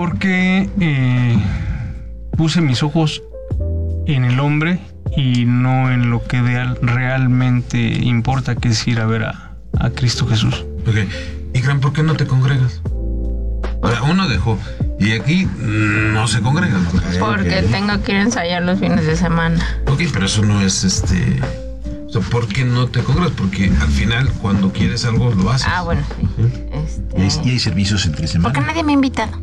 Porque puse mis ojos en el hombre y no en lo que realmente importa, que es ir a ver a Cristo Jesús. Ok. Y Gran, ¿por qué no te congregas? Uno dejó. Y aquí no se congrega. Porque tengo que ir a ensayar los fines de semana. Ok, pero eso no es O sea, ¿por qué no te congregas? Porque al final, cuando quieres algo, lo haces. Ah, bueno, sí. ¿Y hay servicios entre semana? Porque nadie me ha invitado.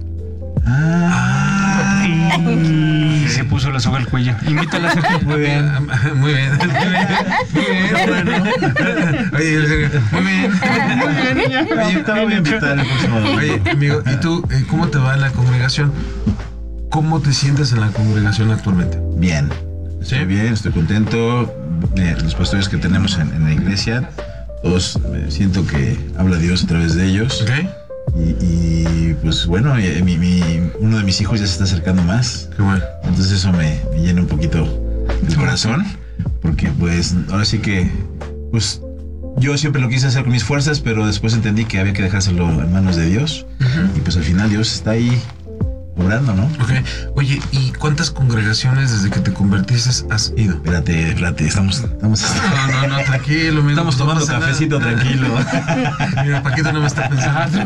Y se puso la soga al cuello. Invítala a hacer. Muy bien. Muy bien. Bueno. Oye, muy bien. Te voy a invitar el próximo domingo. Oye, amigo, ¿y tú cómo te va en la congregación? ¿Cómo te sientes en la congregación actualmente? Bien. Estoy bien, estoy contento. Los pastores que tenemos en la iglesia, todos siento que habla Dios a través de ellos. Ok. Y pues bueno, uno de mis hijos ya se está acercando más. Qué bueno. Entonces eso me llena un poquito el corazón. Porque pues ahora sí que pues yo siempre lo quise hacer con mis fuerzas, pero después entendí que había que dejárselo en manos de Dios. Y pues al final Dios está ahí obrando, ¿no? Ok. Oye, ¿y cuántas congregaciones desde que te convertiste has ido? Espérate, estamos No, tranquilo, amigo. estamos tomando cafecito tranquilo. Mira, Paquito no me está pensando.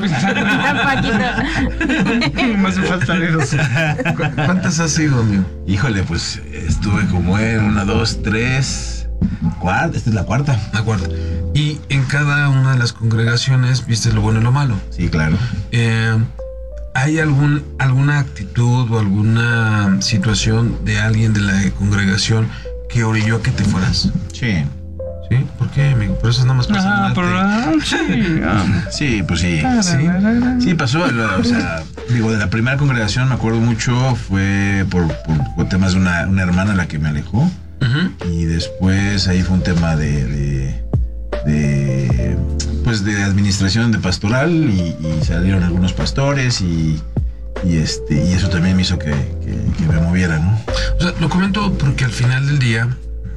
Más me faltan esos. ¿Cuántas has ido, amigo? Híjole, pues estuve como en 1, 2, 3, cuarta. Esta es la cuarta. La cuarta. Y en cada una de las congregaciones viste lo bueno y lo malo. Sí, claro. ¿Hay alguna actitud o alguna situación de alguien de la congregación que orilló a que te fueras? Sí. ¿Sí? ¿Por qué, amigo? Por eso nada más pasa. Sí, pues sí. Sí, pasó. O sea, digo, de la primera congregación me acuerdo mucho, fue por temas de una hermana la que me alejó. Uh-huh. Y después ahí fue un tema pues de administración de pastoral y salieron algunos pastores y eso también me hizo que me moviera, ¿no? O sea, lo comento porque al final del día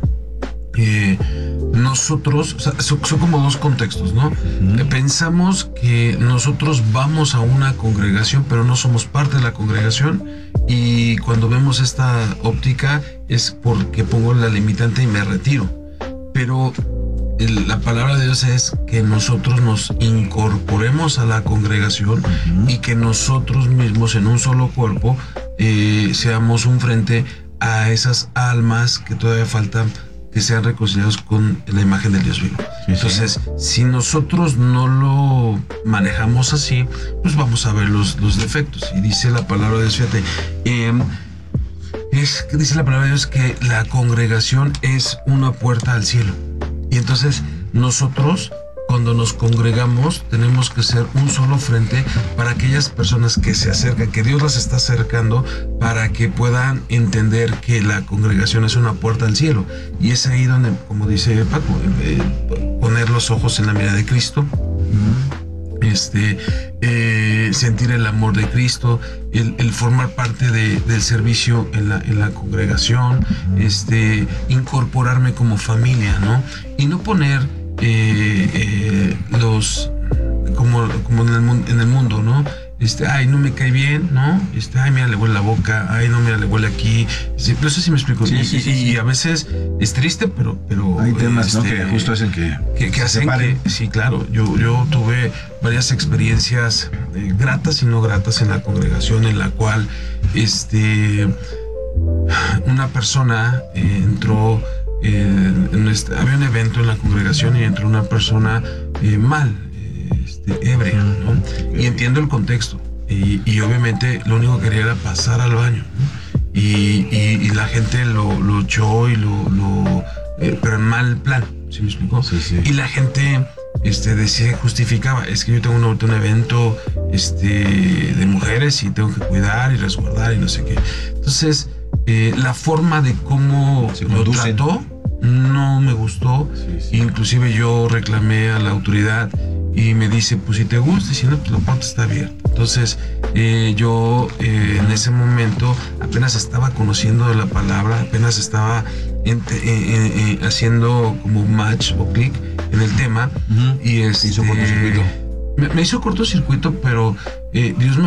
nosotros, o sea, son como dos contextos, ¿no? Uh-huh. Pensamos que nosotros vamos a una congregación, pero no somos parte de la congregación, y cuando vemos esta óptica es porque pongo la limitante y me retiro. Pero la palabra de Dios es que nosotros nos incorporemos a la congregación. Uh-huh. Y que nosotros mismos en un solo cuerpo seamos un frente a esas almas que todavía faltan que sean reconciliados con la imagen del Dios vivo. Sí, entonces, si nosotros no lo manejamos así, pues vamos a ver los defectos. Y dice la palabra de Dios, fíjate, dice la palabra de Dios que la congregación es una puerta al cielo. Y entonces nosotros, cuando nos congregamos, tenemos que ser un solo frente para aquellas personas que se acercan, que Dios las está acercando, para que puedan entender que la congregación es una puerta al cielo. Y es ahí donde, como dice Paco, poner los ojos en la mirada de Cristo, sentir el amor de Cristo, el formar parte del servicio en la congregación, incorporarme como familia, ¿no? Y no poner los como en el mundo, ¿no? Ay, no me cae bien, ¿no? Ay, mira, le huele la boca, ay, no, mira, le huele aquí. Sí, no sé si me explico. Sí, y a veces es triste, pero hay temas, ¿no? Que justo hacen que hacen que, sí, claro. Yo tuve varias experiencias gratas y no gratas en la congregación, en la cual una persona entró. Había un evento en la congregación y entró una persona mal, ebria, ¿no? Y entiendo el contexto, y obviamente lo único que quería era pasar al baño, ¿no? Y la gente lo echó pero en mal plan, ¿sí me explicó? Sí. Y la gente decía, justificaba, es que yo tengo un evento de mujeres y tengo que cuidar y resguardar y no sé qué. Entonces la forma de cmo lo trató no me gustó. Sí. Inclusive yo reclamé a la autoridad y me dice, pues si te gusta, y si no, pues la puerta está abierta. Entonces yo en ese momento apenas estaba conociendo la palabra, apenas estaba haciendo como match o clic en el tema. Uh-huh. Y hizo cortocircuito. Me hizo cortocircuito, pero Dios me